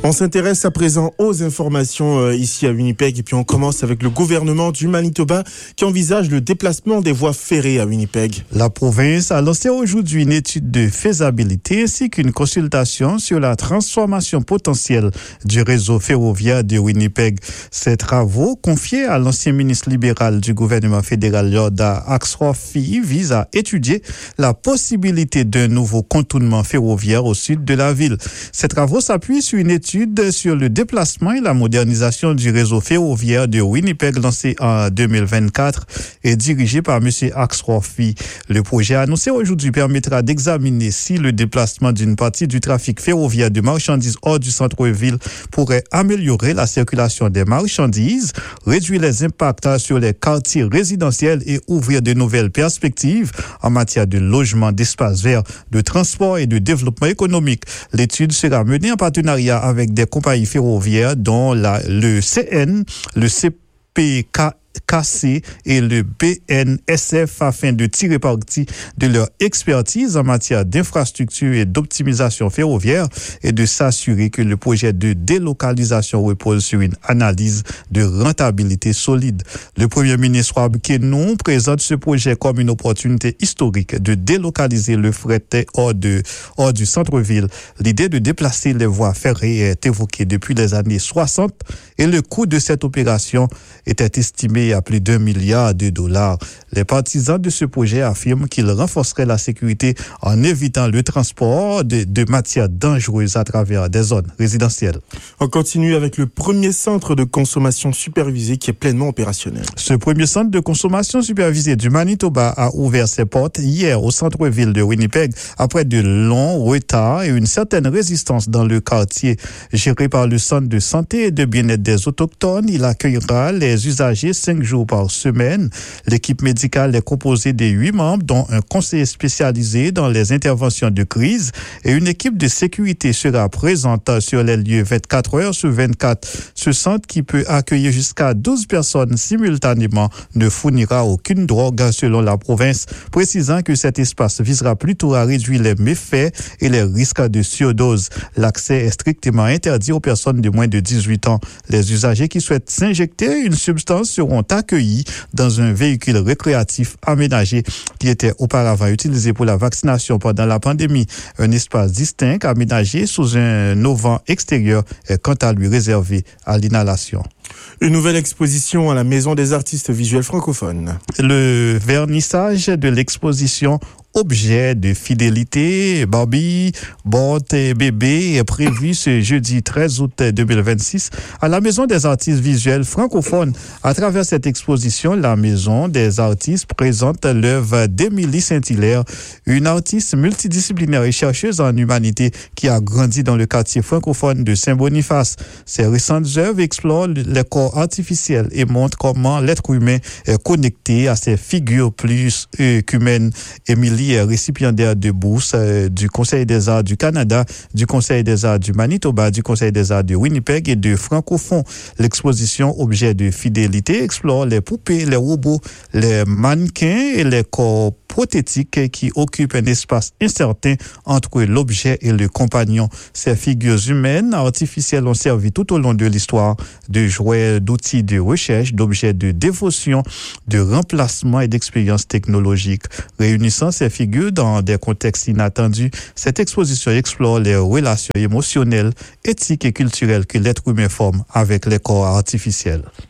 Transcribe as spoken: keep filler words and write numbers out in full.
On s'intéresse à présent aux informations euh, ici à Winnipeg et puis on commence avec le gouvernement du Manitoba qui envisage le déplacement des voies ferrées à Winnipeg. La province a lancé aujourd'hui une étude de faisabilité ainsi qu'une consultation sur la transformation potentielle du réseau ferroviaire de Winnipeg. Ces travaux, confiés à l'ancien ministre libéral du gouvernement fédéral Yorda Axworthy, visent à étudier la possibilité d'un nouveau contournement ferroviaire au sud de la ville. Ces travaux s'appuient sur une étude sur le déplacement et la modernisation du réseau ferroviaire de Winnipeg lancé en deux mille vingt-quatre et dirigé par M. Axworthy. Le projet annoncé aujourd'hui permettra d'examiner si le déplacement d'une partie du trafic ferroviaire de marchandises hors du centre-ville pourrait améliorer la circulation des marchandises, réduire les impacts sur les quartiers résidentiels et ouvrir de nouvelles perspectives en matière de logement, d'espace vert, de transport et de développement économique. L'étude sera menée en partenariat avec avec des compagnies ferroviaires dont la, le C N, le C P K C et le B N S F afin de tirer parti de leur expertise en matière d'infrastructure et d'optimisation ferroviaire et de s'assurer que le projet de délocalisation repose sur une analyse de rentabilité solide. Le Premier ministre Rob Kenon présente ce projet comme une opportunité historique de délocaliser le fret hors, de, hors du centre-ville. L'idée de déplacer les voies ferrées est évoquée depuis les années soixante et le coût de cette opération était estimé à plus d'un milliard de dollars. Les partisans de ce projet affirment qu'il renforcerait la sécurité en évitant le transport de, de matières dangereuses à travers des zones résidentielles. On continue avec le premier centre de consommation supervisée qui est pleinement opérationnel. Ce premier centre de consommation supervisée du Manitoba a ouvert ses portes hier au centre-ville de Winnipeg après de longs retards et une certaine résistance dans le quartier. Géré par le Centre de santé et de bien-être des Autochtones, il accueillera les usagers cinq jours par semaine. L'équipe médicale est composée de huit membres, dont un conseiller spécialisé dans les interventions de crise et une équipe de sécurité sera présente sur les lieux vingt-quatre heures sur vingt-quatre. Ce centre, qui peut accueillir jusqu'à douze personnes simultanément, ne fournira aucune drogue selon la province, précisant que cet espace visera plutôt à réduire les méfaits et les risques de surdose. L'accès est strictement interdit aux personnes de moins de dix-huit ans. Les usagers qui souhaitent s'injecter une substance seront accueillis dans un véhicule récréatif aménagé qui était auparavant utilisé pour la vaccination pendant la pandémie. Un espace distinct aménagé sous un auvent extérieur est quant à lui réservé à l'inhalation. Une nouvelle exposition à la Maison des artistes visuels francophones. Le vernissage de l'exposition Objet de fidélité, Barbie, Bot et Bébé est prévu ce jeudi treize août deux mille vingt-six à la Maison des artistes visuels francophones. À travers cette exposition, la Maison des artistes présente l'œuvre d'Émilie Saint-Hilaire, une artiste multidisciplinaire et chercheuse en humanité qui a grandi dans le quartier francophone de Saint-Boniface. Ses récentes œuvres explorent les corps artificiels et montrent comment l'être humain est connecté à ces figures plus euh, qu'humaines. Émilie est récipiendaire de bourses euh, du Conseil des arts du Canada, du Conseil des arts du Manitoba, du Conseil des arts de Winnipeg et de Francophone. L'exposition Objet de fidélité explore les poupées, les robots, les mannequins et les corps prothétiques qui occupent un espace incertain entre l'objet et le compagnon. Ces figures humaines artificielles ont servi tout au long de l'histoire de jouets, d'outils de recherche, d'objets de dévotion, de remplacement et d'expériences technologiques. Réunissant ces figures dans des contextes inattendus, cette exposition explore les relations émotionnelles, éthiques et culturelles que l'être humain forme avec les corps artificiels.